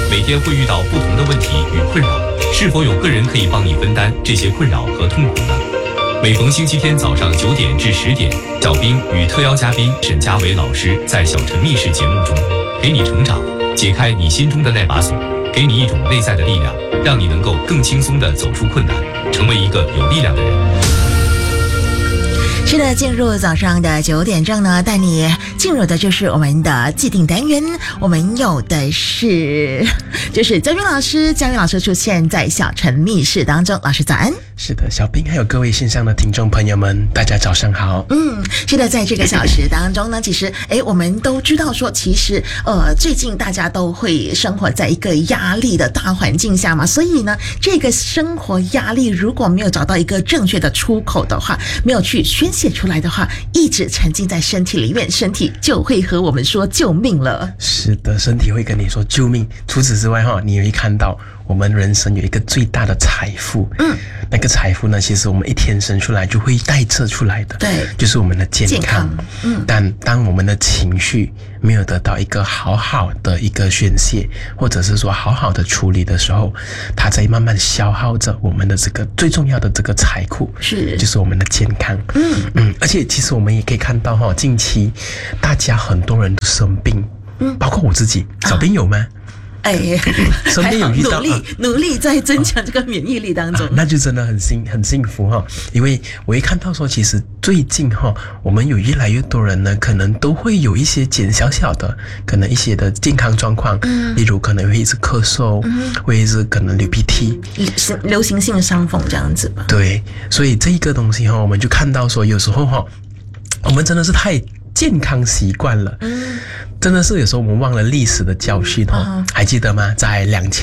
每天会遇到不同的问题与困扰，是否有个人可以帮你分担这些困扰和痛苦呢？每逢星期天早上9点至10点，小兵与特邀嘉宾沈佳伟老师在小陈密室节目中陪你成长，解开你心中的那把锁，给你一种内在的力量，让你能够更轻松地走出困难，成为一个有力量的人。 是的，进入早上的9点正呢，带你进入的就是我们的既定单元。我们有的是就是嘉宾老师出现在小陈密室当中。老师早安。 是的，小兵还有各位线上的听众朋友们，大家早上好。 是的，在这个小时当中呢，其实我们都知道说，其实最近大家都会生活在一个压力的大环境下嘛，所以呢，这个生活压力如果没有找到一个正确的出口的话，没有去宣泄出来的话，一直沉浸在身体里面，身体就会和我们说救命了。 是的，身体会跟你说救命。除此之外你会看到我们人生有一个最大的财富，那个财富呢，其实我们一天生出来就会带着出来的， 对， 就是我们的健康。但当我们的情绪没有得到一个好好的一个宣泄，或者是说好好的处理的时候，它在慢慢消耗着我们的这个最重要的这个财库，就是我们的健康。而且其实我们也可以看到近期大家很多人都生病，包括我自己，小兵有吗？身边有遇到努力在增强这个免疫力当中， 那就真的很幸福因为我一看到说，其实最近我们有越来越多人呢，可能都会有一些小小的可能一些的健康状况，例如可能会一直咳嗽，会一直可能流鼻涕， 流行性伤风这样子吧。 对，所以这一个东西我们就看到说，有时候我们真的是太健康习惯了，真的是有时候我们忘了历史的教训还记得吗？在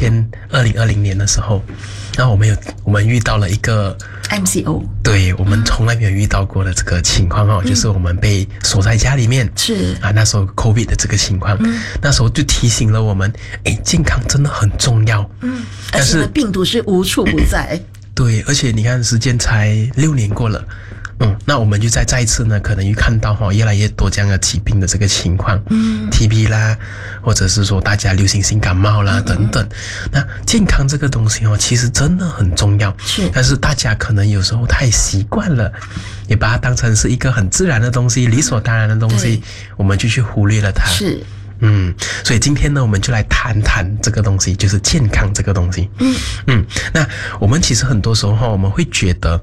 2020年的时候，然后我们遇到了一个 MCO， 对，我们从来没有遇到过的这个情况就是我们被锁在家里面，那时候 COVID 的这个情况，那时候就提醒了我们，健康真的很重要， 但是病毒是无处不在， 对，而且你看时间才6年过了。那我们就再一次呢，可能又看到越来越多这样的疾病的这个情况，TB 啦，或者是说大家流行性感冒啦等等。那健康这个东西其实真的很重要，但是大家可能有时候太习惯了，也把它当成是一个很自然的东西，理所当然的东西，我们就去忽略了它。所以今天呢，我们就来谈谈这个东西，就是健康这个东西。那我们其实很多时候我们会觉得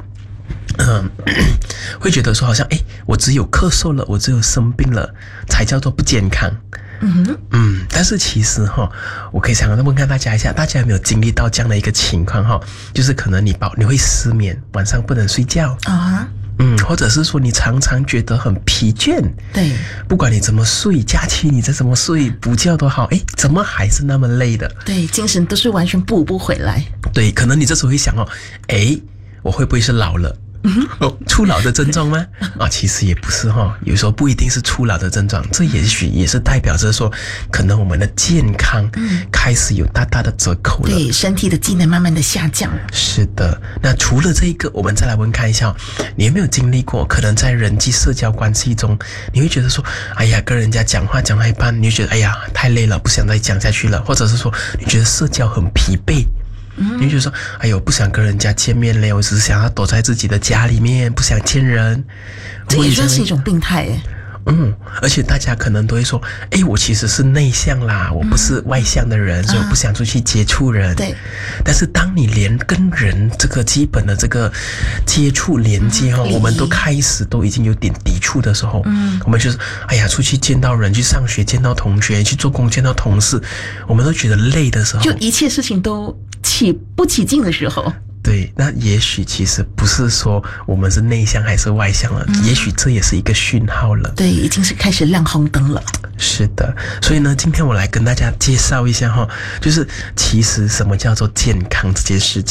说好像我只有咳嗽了，我只有生病了才叫做不健康。但是其实我可以想问看大家一下，大家有没有经历到这样的一个情况就是可能你会失眠，晚上不能睡觉或者是说你常常觉得很疲倦， 对， 不管你怎么睡，假期你再怎么睡，补觉都好，怎么还是那么累的？ 对，精神都是完全补不回来。对， 可能你这时候会想我会不会是老了？初老的症状吗？其实也不是有时候不一定是初老的症状，这也许也是代表着说，可能我们的健康开始有大大的折扣了， 对，身体的机能慢慢的下降。是的，那除了这一个，我们再来看一下，你有没有经历过，可能在人际社交关系中，你会觉得说，跟人家讲话一半，你就觉得太累了，不想再讲下去了，或者是说你觉得社交很疲惫。你就说不想跟人家见面了，我只是想要躲在自己的家里面，不想见人。 这也算是一种病态而且大家可能都会说，我其实是内向啦，我不是外向的人，所以我不想出去接触人。对。但是当你连跟人这个基本的这个接触连接我们都开始都已经有点抵触的时候，我们就是出去见到人，去上学见到同学，去做工见到同事，我们都觉得累的时候， 就一切事情都不起劲的时候。 对，那也许其实不是说我们是内向还是外向了，也许这也是一个讯号了。 对，已经是开始亮红灯了。 是的，所以呢，今天我来跟大家介绍一下就是其实什么叫做健康这件事情。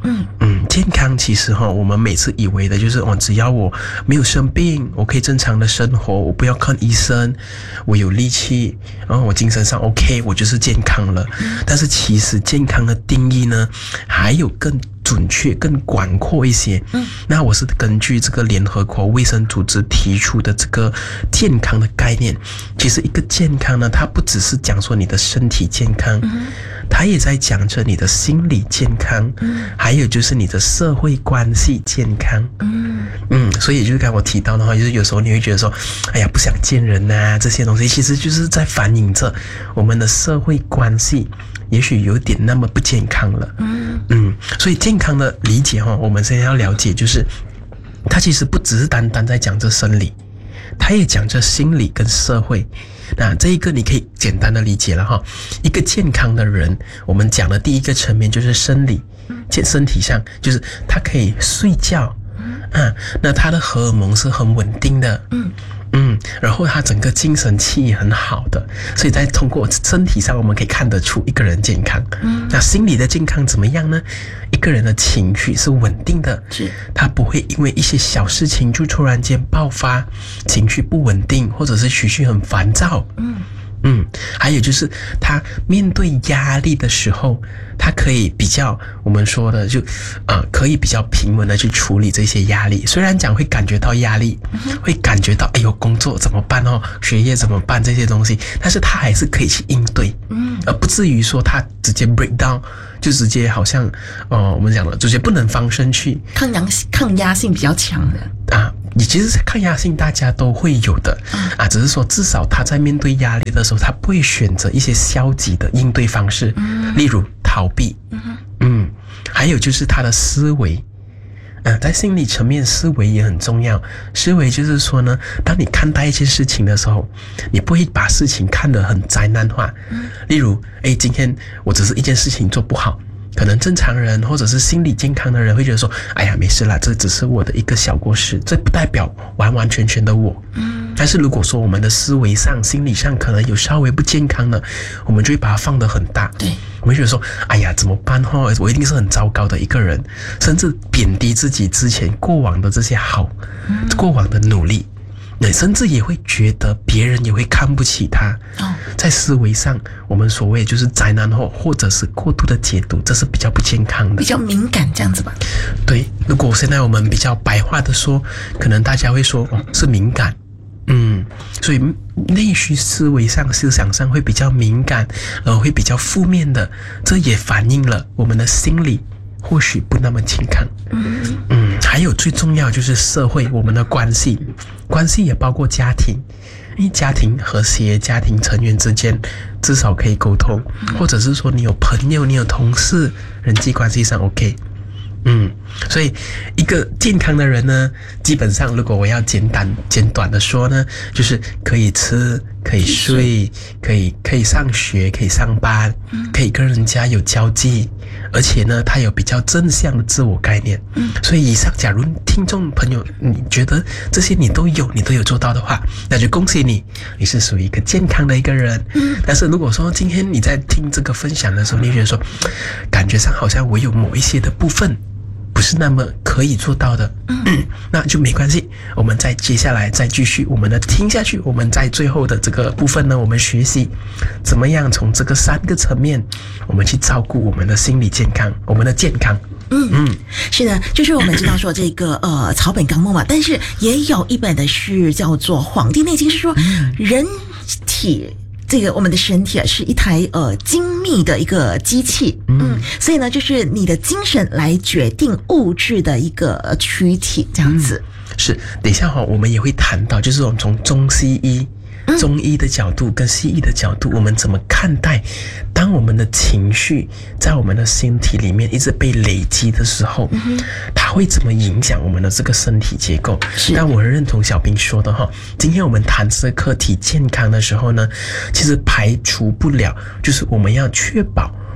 健康其实我们每次以为的就是只要我没有生病，我可以正常的生活，我不要看医生，我有力气，然后我精神上 OK， 我就是健康了。但是其实健康的定义呢，还有更准确、更广阔一些。那我是根据这个联合国卫生组织提出的这个健康的概念。其实一个健康呢，它不只是讲说你的身体健康，它也在讲着你的心理健康，还有就是你的社会关系健康。所以就是刚才我提到的话，就是有时候你会觉得说，哎呀，不想见人啊，这些东西其实就是在反映着我们的社会关系也许有点那么不健康了。所以健康的理解我们现在要了解，就是它其实不只是单单在讲这生理，它也讲着心理跟社会。那这一个你可以简单的理解了一个健康的人，我们讲的第一个层面就是生理，身体上就是他可以睡觉，那他的荷尔蒙是很稳定的，然后他整个精神气也很好的，所以在通过身体上我们可以看得出一个人健康。那心理的健康怎么样呢？一个人的情绪是稳定的，他不会因为一些小事情就突然间爆发，情绪不稳定，或者是情绪很烦躁。还有就是他面对压力的时候，他可以比较我们说的可以比较平稳的去处理这些压力。虽然讲会感觉到压力，会感觉到哎呦工作怎么办学业怎么办这些东西，但是他还是可以去应对，而不至于说他直接 break down， 就直接好像我们讲的直接不能翻身去， 抗压性比较强的你其实抗压性大家都会有的只是说至少他在面对压力的时候，他不会选择一些消极的应对方式，例如逃避。还有就是他的思维，在心理层面思维也很重要。思维就是说呢，当你看待一件事情的时候，你不会把事情看得很灾难化。例如今天我只是一件事情做不好，可能正常人或者是心理健康的人会觉得说，哎呀没事啦，这只是我的一个小过失，这不代表完完全全的我。但是如果说我们的思维上心理上可能有稍微不健康的，我们就会把它放得很大。我们会觉得说，哎呀怎么办我一定是很糟糕的一个人，甚至贬低自己之前过往的这些好，过往的努力，甚至也会觉得别人也会看不起他。在思维上我们所谓就是灾难后或者是过度的解读，这是比较不健康的， 比较敏感这样子吧。 对，如果现在我们比较白话的说，可能大家会说是敏感。所以内需思维上思想上会比较敏感，会比较负面的，这也反映了我们的心理或许不那么健康。还有最重要就是社会，我们的关系也包括家庭，因为家庭和谐，家庭成员之间至少可以沟通，或者是说你有朋友，你有同事，人际关系上 OK。所以一个健康的人呢，基本上如果我要简短的说呢，就是可以吃，可以睡，可以上学，可以上班，可以跟人家有交际，而且呢他有比较正向的自我概念。所以以上假如听众朋友你觉得这些你都有做到的话，那就恭喜你是属于一个健康的一个人。但是如果说今天你在听这个分享的时候，你觉得说感觉上好像我有某一些的部分不是那么可以做到的，那就没关系，我们再接下来再继续我们的听下去。我们在最后的这个部分呢，我们学习怎么样从这个3个层面我们去照顾我们的心理健康，我们的健康。 是的，就是我们知道说这个草本纲目嘛，但是也有一本的是叫做《黄帝内经》，是说人体这个我们的身体是一台精密的一个机器，所以呢，就是你的精神来决定物质的一个躯体，这样子。 是，等一下我们也会谈到，就是我们从中医的角度跟西医的角度，我们怎么看待当我们的情绪在我们的身体里面一直被累积的时候，它会怎么影响我们的这个身体结构。但我认同小兵说的今天我们谈这个课题健康的时候呢，其实排除不了就是我们要确保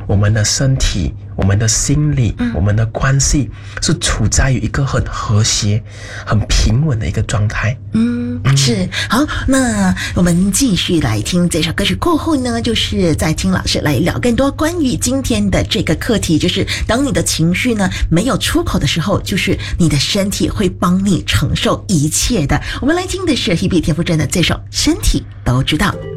我们的身体、我们的心理、我们的关系是处在于一个很和谐、很平稳的一个状态。 是。好，那我们继续来听这首歌曲过后呢，就是再听老师来聊更多关于今天的这个课题，就是当你的情绪呢没有出口的时候，就是你的身体会帮你承受一切的。我们来听的是 Hebe 田馥甄的这首《身体都知道》。